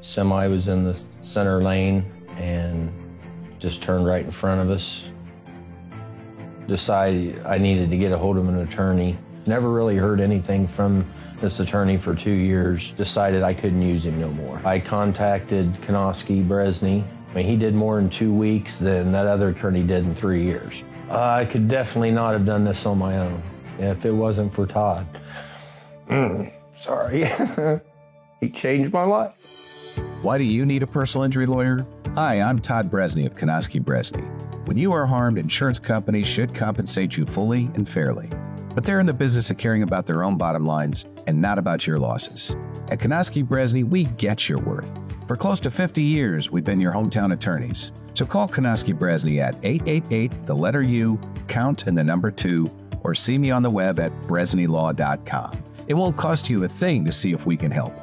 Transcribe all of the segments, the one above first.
Semi was in the center lane and just turned right in front of us. Decided I needed to get a hold of an attorney. Never really heard anything from this attorney for 2 years. Decided I couldn't use him no more. I contacted Konoski Bresney. I mean, he did more in 2 weeks than that other attorney did in 3 years. I could definitely not have done this on my own if it wasn't for Todd. Sorry. He changed my life. Why do you need a personal injury lawyer? Hi, I'm Todd Bresney of Konoski Bresney. When you are harmed, insurance companies should compensate you fully and fairly. But they're in the business of caring about their own bottom lines and not about your losses. At Konoski Bresney, we get your worth. For close to 50 years, we've been your hometown attorneys. So call Konoski Bresney at 888, the letter U, count and the number 2, or see me on the web at bresneylaw.com. It won't cost you a thing to see if we can help.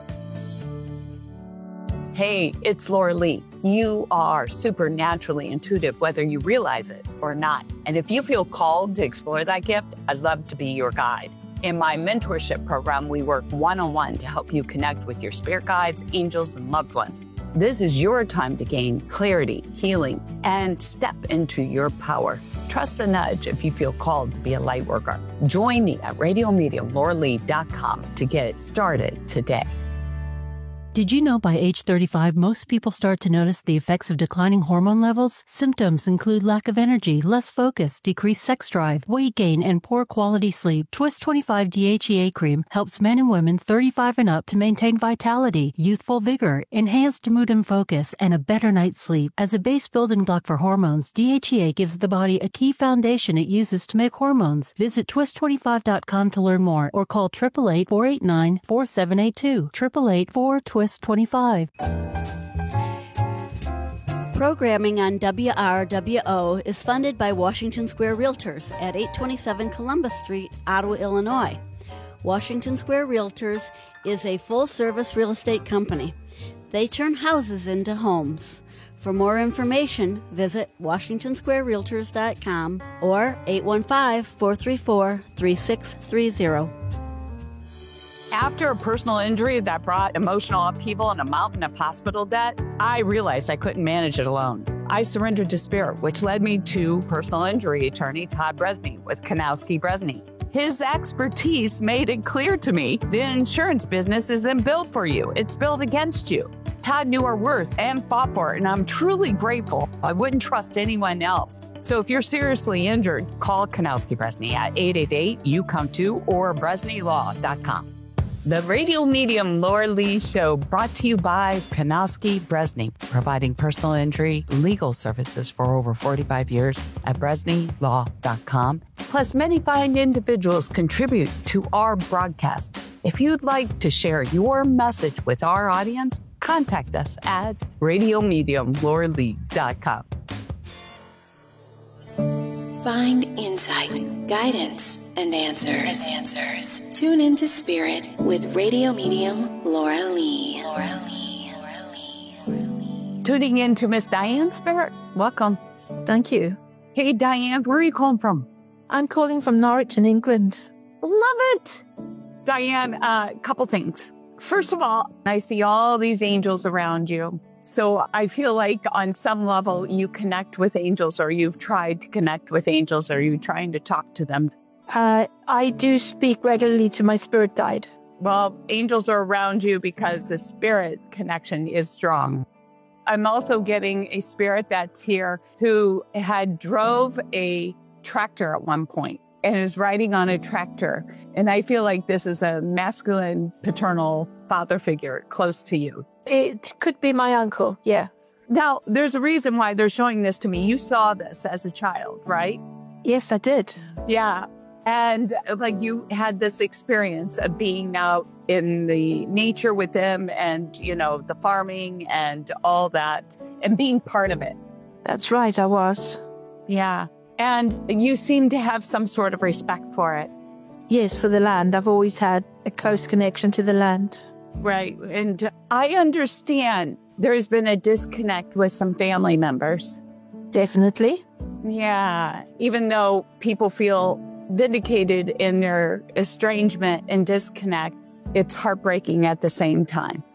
Hey, it's Laura Lee. You are supernaturally intuitive, whether you realize it or not. And if you feel called to explore that gift, I'd love to be your guide. In my mentorship program, we work one-on-one to help you connect with your spirit guides, angels, and loved ones. This is your time to gain clarity, healing, and step into your power. Trust the nudge if you feel called to be a light worker. Join me at RadioMediumLauraLee.com to get started today. Did you know by age 35, most people start to notice the effects of declining hormone levels? Symptoms include lack of energy, less focus, decreased sex drive, weight gain, and poor quality sleep. Twist 25 DHEA cream helps men and women 35 and up to maintain vitality, youthful vigor, enhanced mood and focus, and a better night's sleep. As a base building block for hormones, DHEA gives the body a key foundation it uses to make hormones. Visit twist25.com to learn more or call 888-489-4782. 888-4TWIST25. Programming on WRWO is funded by Washington Square Realtors at 827 Columbus Street, Ottawa, Illinois. Washington Square Realtors is a full-service real estate company. They turn houses into homes. For more information, visit WashingtonSquareRealtors.com or 815-434-3630. After a personal injury that brought emotional upheaval and a mountain of hospital debt, I realized I couldn't manage it alone. I surrendered to spirit, which led me to personal injury attorney Todd Bresney with Konoski Bresney. His expertise made it clear to me the insurance business isn't built for you, it's built against you. Todd knew our worth and fought for it, and I'm truly grateful. I wouldn't trust anyone else. So if you're seriously injured, call Konoski Bresney at 888-YOU-COME-TO or BresneyLaw.com. The Radio Medium Laura Lee Show, brought to you by Konoski Bresney, providing personal injury legal services for over 45 years at BresneyLaw.com. Plus, many fine individuals contribute to our broadcast. If you'd like to share your message with our audience, contact us at RadioMediumLauraLee.com. Find insight, guidance, and answers. Tune into Spirit with Radio Medium Laura Lee. Tuning in to Miss Diane Spirit. Welcome. Thank you. Hey, Diane, where are you calling from? I'm calling from Norwich in England. Love it. Diane, a couple things. First of all, I see all these angels around you. So I feel like on some level you connect with angels, or you've tried to connect with angels, or you're trying to talk to them. I do speak regularly to my spirit guide. Well, angels are around you because the spirit connection is strong. I'm also getting a spirit that's here who had drove a tractor at one point and is riding on a tractor. And I feel like this is a masculine paternal father figure close to you. It could be my uncle, yeah. Now, there's a reason why they're showing this to me. You saw this as a child, right? Yes, I did. Yeah. And like you had this experience of being out in the nature with them and, you know, the farming and all that and being part of it. That's right, I was. Yeah. And you seem to have some sort of respect for it. Yes, for the land. I've always had a close connection to the land. Right. And I understand there's been a disconnect with some family members. Definitely. Yeah. Even though people feel vindicated in their estrangement and disconnect, it's heartbreaking at the same time.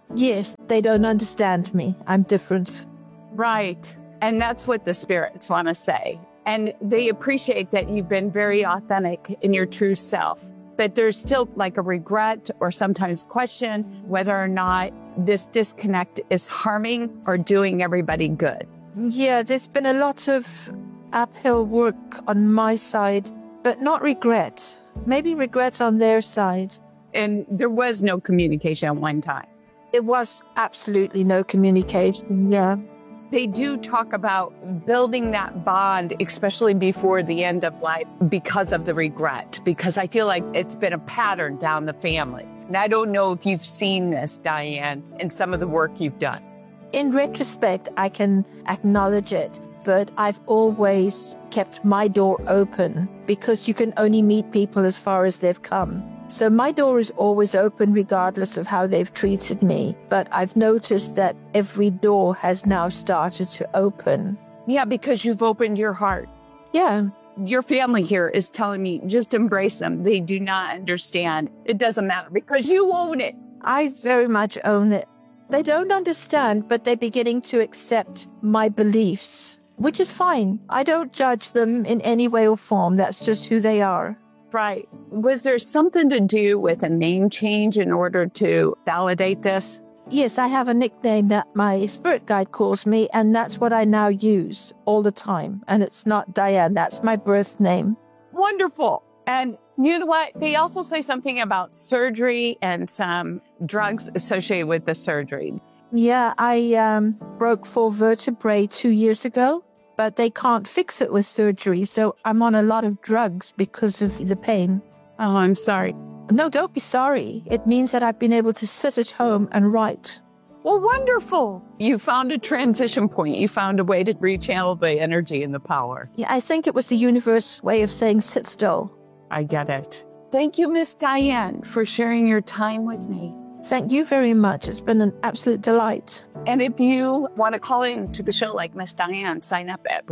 Yes, they don't understand me. I'm different. Right. And that's what the spirits want to say. And they appreciate that you've been very authentic in your true self. But there's still like a regret or sometimes question whether or not this disconnect is harming or doing everybody good. Yeah, there's been a lot of uphill work on my side, but not regret. Maybe regret on their side. And there was no communication at one time. It was absolutely no communication, yeah. They do talk about building that bond, especially before the end of life, because of the regret, because I feel like it's been a pattern down the family. And I don't know if you've seen this, Diane, in some of the work you've done. In retrospect, I can acknowledge it, but I've always kept my door open because you can only meet people as far as they've come. So my door is always open regardless of how they've treated me. But I've noticed that every door has now started to open. Yeah, because you've opened your heart. Yeah. Your family here is telling me just embrace them. They do not understand. It doesn't matter because you own it. I very much own it. They don't understand, but they're beginning to accept my beliefs, which is fine. I don't judge them in any way or form. That's just who they are. Right. Was there something to do with a name change in order to validate this? Yes, I have a nickname that my spirit guide calls me, and that's what I now use all the time. And it's not Diane, that's my birth name. Wonderful. And you know what? They also say something about surgery and some drugs associated with the surgery. Yeah, I broke 4 vertebrae 2 years ago, but they can't fix it with surgery, so I'm on a lot of drugs because of the pain. Oh, I'm sorry. No, don't be sorry. It means that I've been able to sit at home and write. Well, wonderful. You found a transition point. You found a way to rechannel the energy and the power. Yeah, I think it was the universe's way of saying sit still. I get it. Thank you, Miss Diane, for sharing your time with me. Thank you very much. It's been an absolute delight. And if you want to call in to the show like Miss Diane, sign up at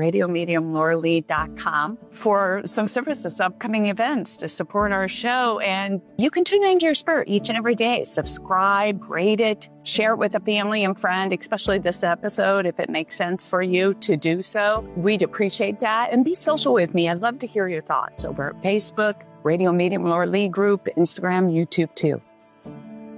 radiomediumlauralee.com for some services, upcoming events to support our show. And you can tune into your spirit each and every day. Subscribe, rate it, share it with a family and friend, especially this episode, if it makes sense for you to do so. We'd appreciate that. And be social with me. I'd love to hear your thoughts over at Facebook, Radio Medium Laura Lee Group, Instagram, YouTube too.